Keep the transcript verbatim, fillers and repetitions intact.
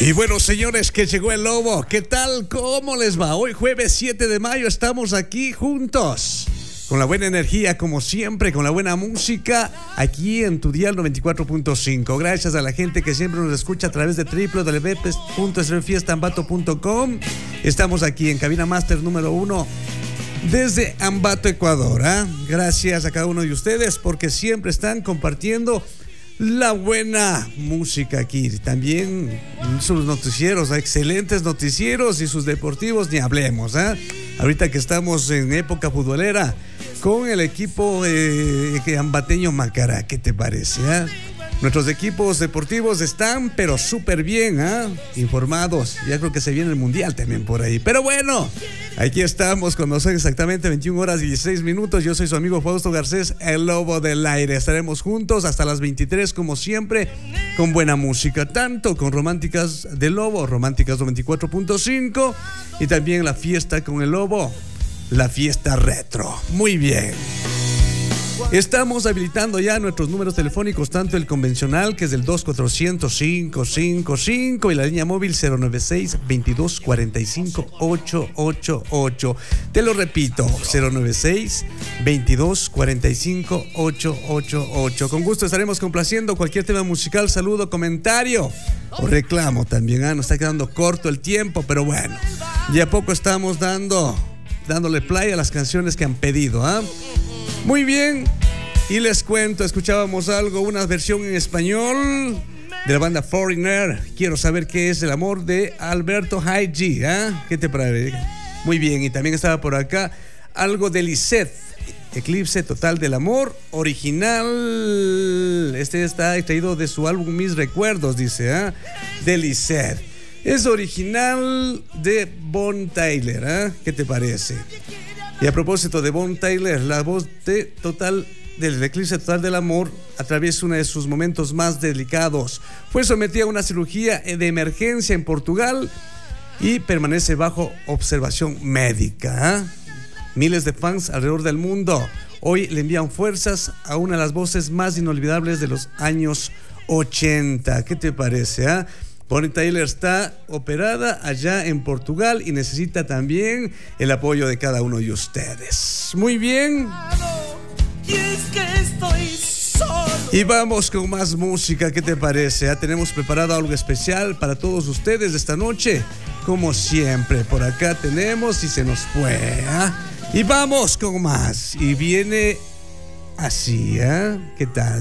Y bueno, señores, que llegó el lobo. ¿Qué tal? ¿Cómo les va? Hoy jueves siete de mayo estamos aquí juntos, con la buena energía, como siempre, con la buena música, aquí en tu dial noventa y cuatro punto cinco. Gracias a la gente que siempre nos escucha a través de doble u doble u doble u punto estrella ambato punto com. Estamos aquí en Cabina Master número uno desde Ambato, Ecuador. ¿eh? Gracias a cada uno de ustedes porque siempre están compartiendo la buena música aquí. También sus noticieros, excelentes noticieros, y sus deportivos, ni hablemos. ¿eh? Ahorita que estamos en época futbolera con el equipo eh, ambateño Macará, ¿qué te parece? ¿eh? Nuestros equipos deportivos están pero súper bien, ¿eh? informados. Ya creo que se viene el mundial también por ahí. Pero bueno, aquí estamos cuando son exactamente veintiuna horas y dieciséis minutos. Yo soy su amigo Fausto Garcés, el lobo del aire. Estaremos juntos hasta las veintitrés, como siempre, con buena música, tanto con Románticas del Lobo, Románticas noventa y cuatro punto cinco, y también la fiesta con el lobo, la fiesta retro. Muy bien. Estamos habilitando ya nuestros números telefónicos, tanto el convencional, que es el dos cuatro cero cero cinco cinco cinco, y la línea móvil cero nueve seis, veintidós cuarenta y cinco, ochocientos ochenta y ocho. Te lo repito, cero nueve seis, veintidós cuarenta y cinco, ochocientos ochenta y ocho. Con gusto estaremos complaciendo cualquier tema musical, saludo, comentario o reclamo también. ¿eh? Nos está quedando corto el tiempo, pero bueno, ya a poco estamos dando, dándole play a las canciones que han pedido. ¿eh? Muy bien, y les cuento, escuchábamos algo, una versión en español de la banda Foreigner. Quiero saber qué es el amor, de Alberto High G. ¿eh? ¿Qué te parece? Muy bien, y también estaba por acá algo de Lisette, Eclipse Total del Amor, original. Este está extraído de su álbum Mis Recuerdos, dice, ¿eh? de Lisette. Es original de Bon Tyler. ¿eh? ¿Qué te parece? Y a propósito de Bon Tyler, la voz de total del Eclipse Total del Amor atraviesa uno de sus momentos más delicados. Fue sometida a una cirugía de emergencia en Portugal y permanece bajo observación médica. ¿eh? Miles de fans alrededor del mundo hoy le envían fuerzas a una de las voces más inolvidables de los años ochenta. ¿Qué te parece? ¿eh? Bonnie Tyler está operada allá en Portugal y necesita también el apoyo de cada uno de ustedes. Muy bien. Y vamos con más música, ¿qué te parece? Ya tenemos preparado algo especial para todos ustedes esta noche. Como siempre, por acá tenemos y se nos fue. ¿eh? Y vamos con más. Y viene así, ¿eh? ¿Qué tal?